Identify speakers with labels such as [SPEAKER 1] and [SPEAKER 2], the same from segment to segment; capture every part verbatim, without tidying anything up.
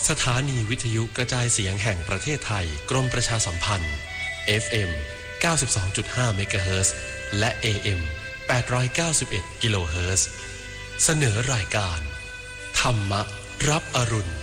[SPEAKER 1] สถานีวิทยุกระจายเสียงแห่งประเทศไทยกรมประชาสัมพันธ์ เอฟ เอ็ม เก้าสิบสองจุดห้า เมกะเฮิรตซ์และ เอ เอ็ม แปดร้อยเก้าสิบเอ็ด กิโลเฮิรตซ์เสนอรายการธรรมรับอรุณ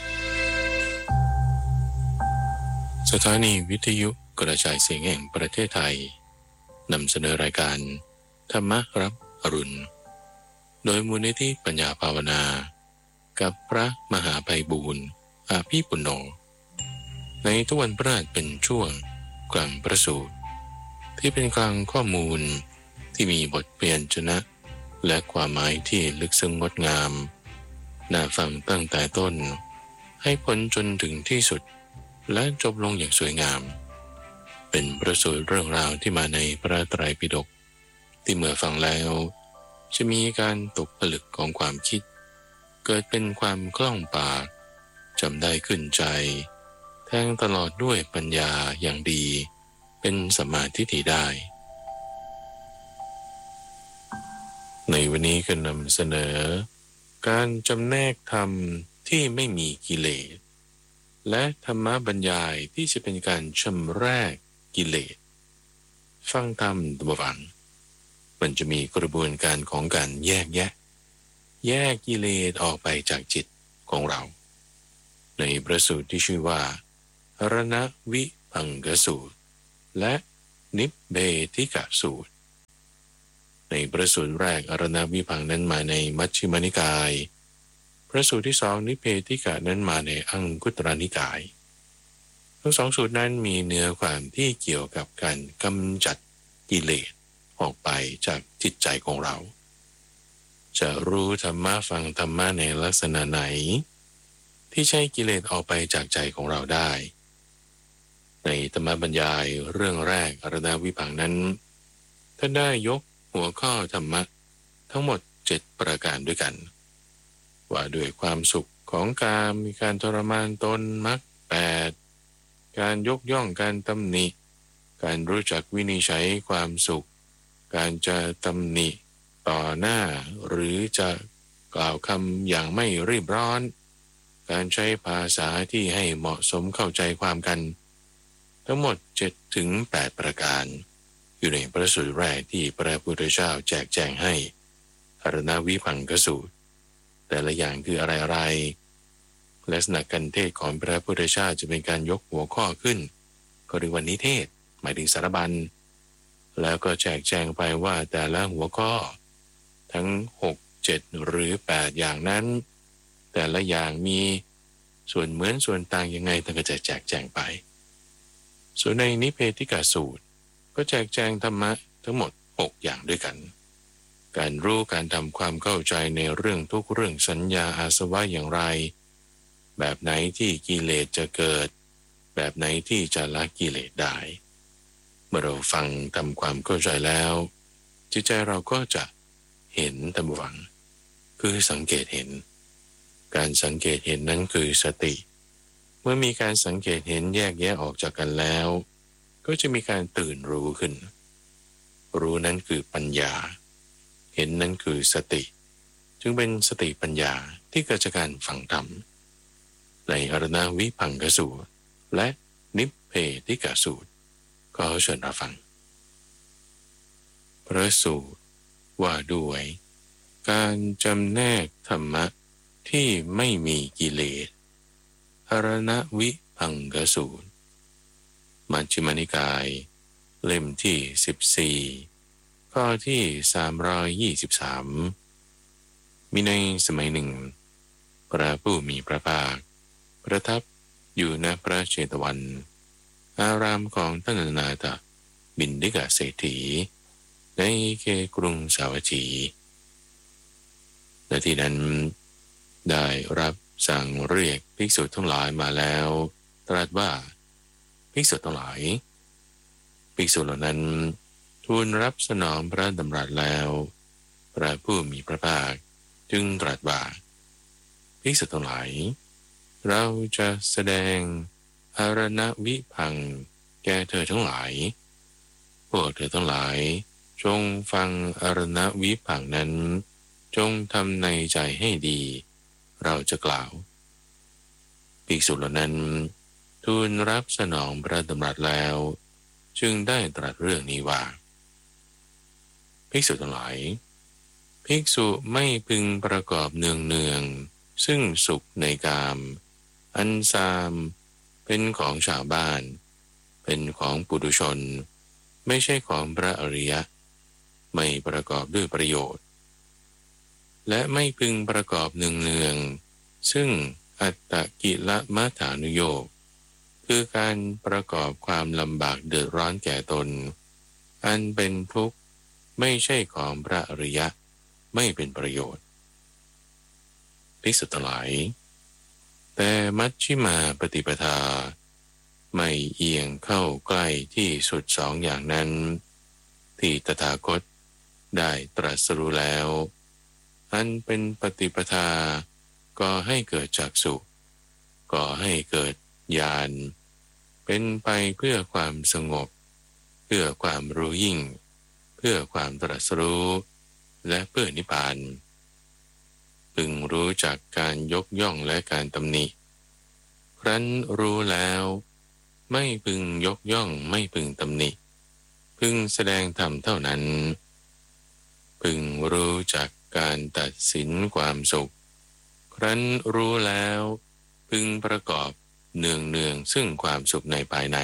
[SPEAKER 2] สถานีวิทยุกระจายเสียงแห่งประเทศไทยนำเสนอรายการธรรมรับอรุณโดยมูลนิธิปัญญาภาวนากับพระมหาไพบูลย์อาภีปุณโญในทุกวันพฤหัสเป็นช่วงกลางประสูติที่เป็นกลางข้อมูลที่มีบทเปลี่ยนชนะและความหมายที่ลึกซึ้งงดงามน่าฟังตั้งแต่ต้นให้พ้นจนถึงที่สุดและจบลงอย่างสวยงามเป็นประสูติเรื่องราวที่มาในพระไตรปิฎกที่เมื่อฟังแล้วจะมีการตกผลึกของความคิดเกิดเป็นความคล่องปากจำได้ขึ้นใจแทงตลอดด้วยปัญญาอย่างดีเป็นสัมมาทิฏฐิได้ในวันนี้ก็นำเสนอการจำแนกธรรมที่ไม่มีกิเลสและธรรมบรรยายที่จะเป็นการชำแรกกิเลสฟังธรรมตัวฟังมันจะมีกระบวนการของการแยกแยะแยกกิเลสออกไปจากจิตของเราในประสูตรที่ชื่อว่าอรณวิภังกสูตรและนิพเบธิกสูตรในประสูตรแรกอรณวิภังนั้นมาในมัชฌิมนิกายพระสูตรที่สองนิพเบธิกะนั้นมาในอังคุตรนิกายทั้งสองสูตรนั้นมีเนื้อความที่เกี่ยวกับการกำจัดกิเลสออกไปจากจิตใจของเราจะรู้ธรรมะฟังธรรมะในลักษณะไหนที่ใช้กิเลสออกไปจากใจของเราได้ในธรรมบรรยายเรื่องแรกอรณวิภังนั้นท่านได้ยกหัวข้อธรรมะทั้งหมดเจ็ดประการด้วยกันว่าด้วยความสุขของกามมีการทรมานตนมรรคแปดการยกย่องการตำหนิการรู้จักวินิจฉัยความสุขการจะตำหนิต่อหน้าหรือจะกล่าวคำอย่างไม่รีบร้อนการใช้ภาษาที่ให้เหมาะสมเข้าใจความกันทั้งหมด เจ็ดถึงแปด ประการอยู่ในพระสูตรแรกที่พระพุทธเจ้าแจกแจงให้อรณวิภังกสูตรแต่ละอย่างคืออะไรๆลักษณะการเทศของพระพุทธเจ้าจะเป็นการยกหัวข้อขึ้นก็เรียกว่านิเทศหมายถึงสารบัญแล้วก็แจกแจงไปว่าแต่ละหัวข้อทั้งหก เจ็ดหรือแปดอย่างนั้นแต่ละอย่างมีส่วนเหมือนส่วนต่างยังไงท่านก็จะแจกแจงไปส่วนในนิเพธิกสูตรก็แจกแจงธรรมะทั้งหมดหกอย่างด้วยกันการรู้การทำความเข้าใจในเรื่องทุกเรื่องสัญญาอาสวะอย่างไรแบบไหนที่กิเลสจะเกิดแบบไหนที่จะละกิเลสได้เมื่อเราฟังทำความเข้าใจแล้วจิตใจเราก็จะเห็นตามหวังคือสังเกตเห็นการสังเกตเห็นนั้นคือสติเมื่อมีการสังเกตเห็นแยกแยะออกจากกันแล้วก็จะมีการตื่นรู้ขึ้นรู้นั้นคือปัญญาเห็นนั้นคือสติจึงเป็นสติปัญญาที่เกิดจากการฟังธรรมในอรณวิภังกสูตรและนิพเพธิกสูตรก็เชิญรับฟังพระสูตรว่าด้วยการจำแนกธรรมะที่ไม่มีกิเลสอรณวิภังกสูตรมัชฌิมนิกายเล่มที่สิบสี่ข้อที่สามร้อยยี่สิบสามมีในสมัยหนึ่งพระผู้มีพระภาคประทับอยู่ณพระเชตวันอารามของท่านอนาถบิณฑิกเศรษฐีในเขตกรุงสาวัตถีและที่นั้นได้รับสั่งเรียกภิกษุทั้งหลายมาแล้วตรัสว่าภิกษุทั้งหลายภิกษุเหล่านั้นทูลรับสนองพระดำรัสแล้วพระผู้มีพระภาคจึงตรัสว่าภิกษุทั้งหลายเราจะแสดงอรณวิภังแก่เธอทั้งหลายพวกเธอทั้งหลายจงฟังอรณวิภังนั้นจงทำในใจให้ดีเราจะกล่าวภิกษุเหล่านั้นทูลรับสนองพระดำรัสแล้วจึงได้ตรัสเรื่องนี้ว่าภิกษุทั้งหลายภิกษุไม่พึงประกอบเนืองเนืองซึ่งสุขในกามอันซามเป็นของชาวบ้านเป็นของปุถุชนไม่ใช่ของพระอริยะไม่ประกอบด้วยประโยชน์และไม่พึงประกอบเนืองเนืองซึ่งอัตตกิลมัฏฐานุโยคคือการประกอบความลำบากเดือดร้อนแก่ตนอันเป็นทุกข์ไม่ใช่ของพระอริยะไม่เป็นประโยชน์ภิกษุทั้งหลายแต่มัชฌิมาปฏิปทาไม่เอียงเข้าใกล้ที่สุดสองอย่างนั้นที่ตถาคตได้ตรัสรู้แล้วอันเป็นปฏิปทาก่อให้เกิดจักษุก่อให้เกิดญาณเป็นไปเพื่อความสงบเพื่อความรู้ยิ่งเพื่อความตรัสรู้และเพื่อนิพพานพึงรู้จักการยกย่องและการตำหนิครั้นรู้แล้วไม่พึงยกย่องไม่พึงตำหนิพึงแสดงธรรมเท่านั้นพึงรู้จักการตัดสินความสุขครั้นรู้แล้วพึงประกอบเนืองเนืองซึ่งความสุขในภายใน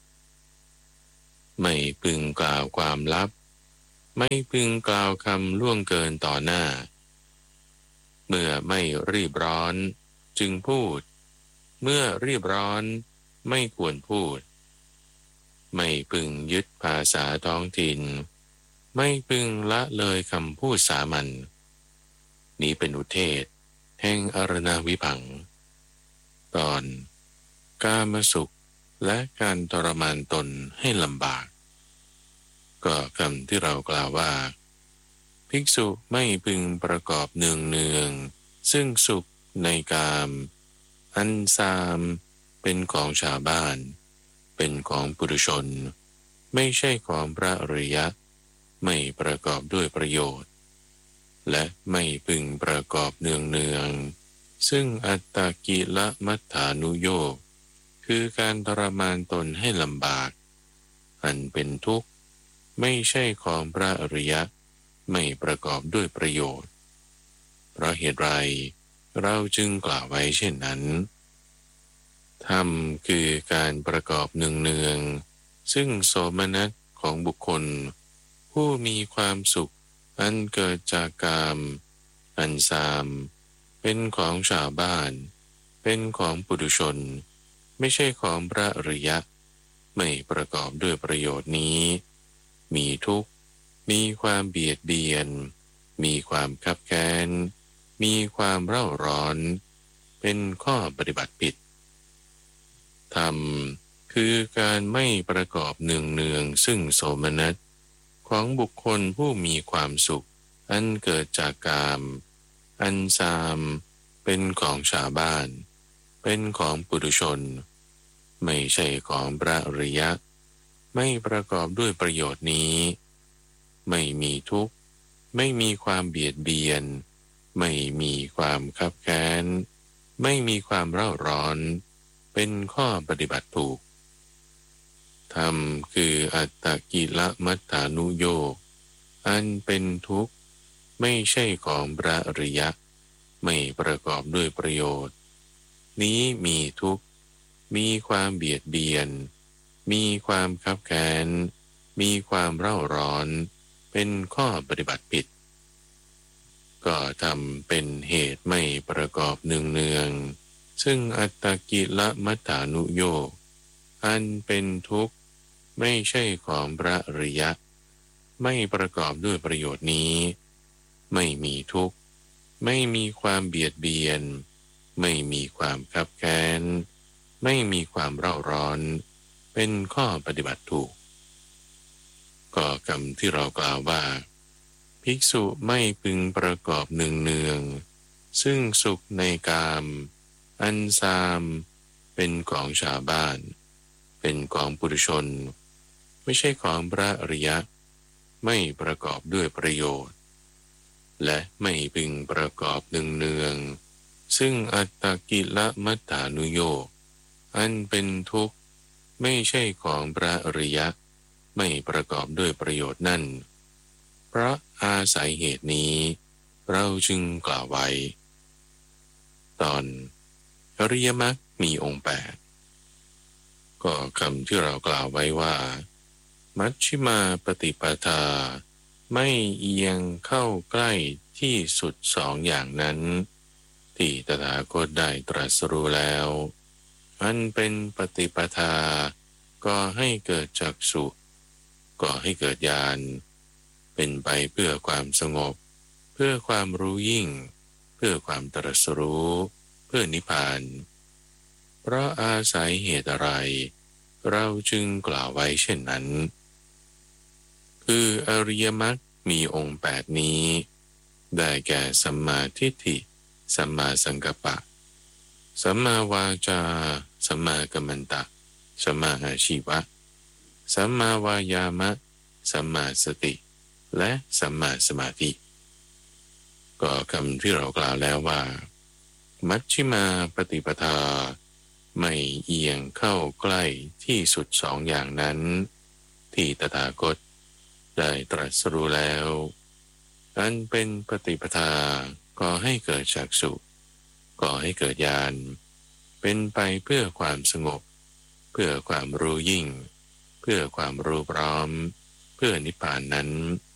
[SPEAKER 2] ไม่พึงกล่าวความลับไม่พึงกล่าวคำล่วงเกินต่อหน้าเมื่อไม่รีบร้อนจึงพูดเมื่อรีบร้อนไม่ควรพูดไม่พึงยึดภาษาท้องถิ่นไม่พึงละเลยคำพูดสามัญนี้เป็นอุเทศแห่งอรณวิภังค์ตอนกามสุขและการทรมานตนให้ลำบากก็คำที่เรากล่าวว่าภิกษุไม่พึงประกอบเนืองเนืองซึ่งสุขในกามอันซามเป็นของชาวบ้านเป็นของปุถุชนไม่ใช่ของพระอริยะไม่ประกอบด้วยประโยชน์และไม่พึงประกอบเนืองเนืองซึ่งอัตตกิลมัฏฐานุโยคคือการทรมานตนให้ลำบากอันเป็นทุกข์ไม่ใช่ของพระอริยะไม่ประกอบด้วยประโยชน์เพราะเหตุไรเราจึงกล่าวไว้เช่นนั้นธรรมคือการประกอบเนืองๆซึ่งโสมนัสของบุคคลผู้มีความสุขอันเกิดจากกามอันซามเป็นของชาวบ้านเป็นของปุถุชนไม่ใช่ของพระอริยะไม่ประกอบด้วยประโยชน์นี้มีทุกข์มีความเบียดเบียนมีความคับแค้นมีความเร่าร้อนเป็นข้อปฏิบัติผิดธรรมคือการไม่ประกอบเนืองเนืองซึ่งโสมนัสของบุคคลผู้มีความสุขอันเกิดจากกามอันซามเป็นของชาวบ้านเป็นของปุถุชนไม่ใช่ของพระอริยะไม่ประกอบด้วยประโยชน์นี้ไม่มีทุกข์ไม่มีความเบียดเบียนไม่มีความคับแค้นไม่มีความเร่าร้อนเป็นข้อปฏิบัติถูกธรรมคืออัตตกิลมัฏฐานุโยคอันเป็นทุกข์ไม่ใช่ของพระอริยะไม่ประกอบด้วยประโยชน์นี้มีทุกข์มีความเบียดเบียนมีความคับแค้นมีความเร่าร้อนเป็นข้อปฏิบัติผิดก็ทำเป็นเหตุไม่ประกอบเนืองๆซึ่งอัตตกิลมัฏฐานุโยคอันเป็นทุกข์ไม่ใช่ของพระอริยะไม่ประกอบด้วยประโยชน์นี้ไม่มีทุกข์ไม่มีความเบียดเบียนไม่มีความคับแค้นไม่มีความเร่าร้อนเป็นข้อปฏิบัติถูกก็คำที่เรากล่าวว่าภิกษุไม่พึงประกอบเนืองๆซึ่งสุขในกามอันซามเป็นของชาวบ้านเป็นของปุถุชนไม่ใช่ของพระอริยะไม่ประกอบด้วยประโยชน์และไม่พึงประกอบเนืองๆซึ่งอัตตกิลมัตตานุโยคอันเป็นทุกข์ไม่ใช่ของพระอริยะไม่ประกอบด้วยประโยชน์นั่นเพราะอาศัยเหตุนี้เราจึงกล่าวไว้ตอนอริยมรรคมีองค์แปดก็คำที่เรากล่าวไว้ว่ามัชฌิมาปฏิปทาไม่เอียงเข้าใกล้ที่สุดสองอย่างนั้นที่ตถาคตได้ตรัสรู้แล้วอันเป็นปฏิปทาก็ให้เกิดจักษุก็ให้เกิดญาณเป็นไปเพื่อความสงบเพื่อความรู้ยิ่งเพื่อความตรัสรู้เพื่อนิพพานเพราะอาศัยเหตุอะไรเราจึงกล่าวไว้เช่นนั้นคืออริยมรรคมีองค์แปดนี้ได้แก่สัมมาทิฏฐิสัมมาสังกัปปะสัมมาวาจาสัมมากัมมันตะสัมมาอาชีวะสัมมาวายามะสัมมาสติและสัมมาสมาธิก็คำที่เรากล่าวแล้วว่ามัชฌิมาปฏิปทาไม่เอียงเข้าใกล้ที่สุดสองอย่างนั้นที่ตถาคตได้ตรัสรู้แล้วอันเป็นปฏิปทาก่อให้เกิดจักษุก่อให้เกิดญาณเป็นไปเพื่อความสงบเพื่อความรู้ยิ่งเพื่อความรู้พร้อมเพื่อนิพพานนั้น